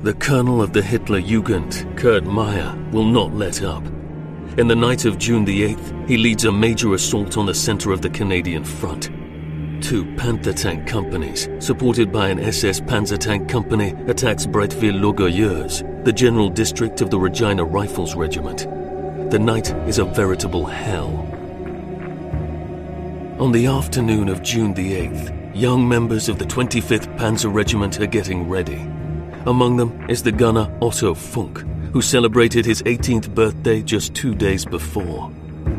The colonel of the Hitler Jugend, Kurt Meyer, will not let up. In the night of June the 8th, he leads a major assault on the center of the Canadian front. 2 Panther tank companies, supported by an SS Panzer tank company, attacks Bretteville-Logoyeuse, the general district of the Regina Rifles Regiment. The night is a veritable hell. On the afternoon of June the 8th, young members of the 25th Panzer Regiment are getting ready. Among them is the gunner Otto Funk, who celebrated his 18th birthday just 2 days before.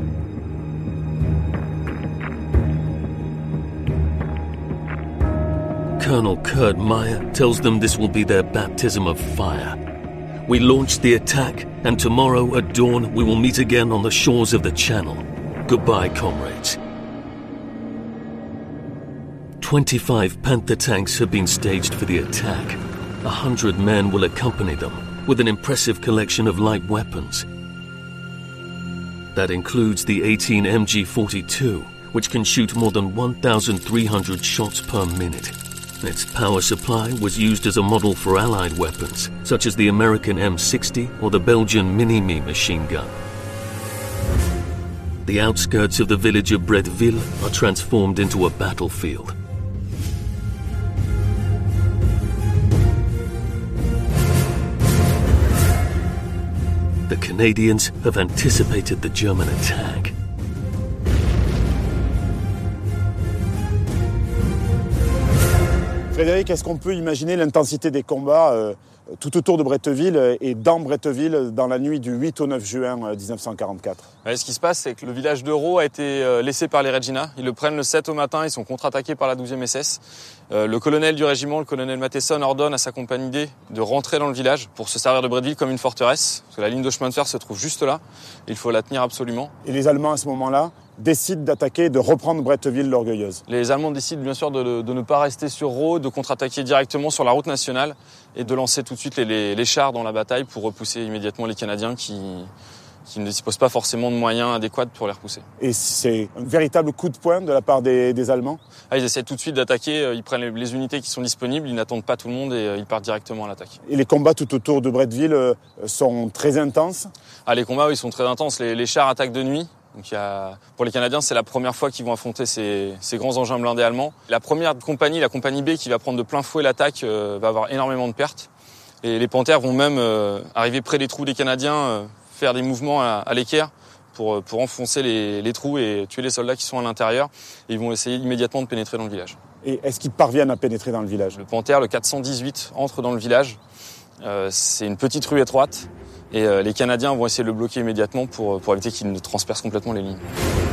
Colonel Kurt Meyer tells them this will be their baptism of fire. We launched the attack, and tomorrow at dawn we will meet again on the shores of the Channel. Goodbye, comrades. 25 Panther tanks have been staged for the attack. 100 men will accompany them, with an impressive collection of light weapons. That includes the 18 MG42, which can shoot more than 1,300 shots per minute. Its power supply was used as a model for Allied weapons, such as the American M60 or the Belgian Mini-Me machine gun. The outskirts of the village of Bretteville are transformed into a battlefield. The Canadians have anticipated the German attack. Frédéric, est-ce qu'on peut imaginer l'intensité des combats tout autour de Bretteville et dans Bretteville dans la nuit du 8 au 9 juin 1944? Ce qui se passe, c'est que le village de Raux a été laissé par les Regina. Ils le prennent le 7 au matin, ils sont contre-attaqués par la 12e SS. Le colonel du régiment, le colonel Matheson, ordonne à sa compagnie D de rentrer dans le village pour se servir de Bretteville comme une forteresse, parce que la ligne de chemin de fer se trouve juste là. Il faut la tenir absolument. Et les Allemands, à ce moment-là, décident d'attaquer, de reprendre Bretteville-l'Orgueilleuse. Les Allemands décident bien sûr de ne pas rester sur Raux, de contre-attaquer directement sur la route nationale et de lancer tout de suite les chars dans la bataille pour repousser immédiatement les Canadiens qui ne disposent pas forcément de moyens adéquats pour les repousser. Et c'est un véritable coup de poing de la part des Allemands? Ils essaient tout de suite d'attaquer, ils prennent les unités qui sont disponibles, ils n'attendent pas tout le monde et ils partent directement à l'attaque. Et les combats tout autour de Bretteville sont très intenses? Les combats, oui, sont très intenses. Les chars attaquent de nuit. Donc pour les Canadiens, c'est la première fois qu'ils vont affronter ces grands engins blindés allemands. La première compagnie, la compagnie B, qui va prendre de plein fouet l'attaque, va avoir énormément de pertes. Et les Panthères vont même arriver près des trous des Canadiens, faire des mouvements à l'équerre pour enfoncer les trous et tuer les soldats qui sont à l'intérieur. Et ils vont essayer immédiatement de pénétrer dans le village. Et est-ce qu'ils parviennent à pénétrer dans le village? Le Panthère, le 418, entre dans le village. C'est une petite rue étroite. Et les Canadiens vont essayer de le bloquer immédiatement pour éviter qu'il ne transperce complètement les lignes.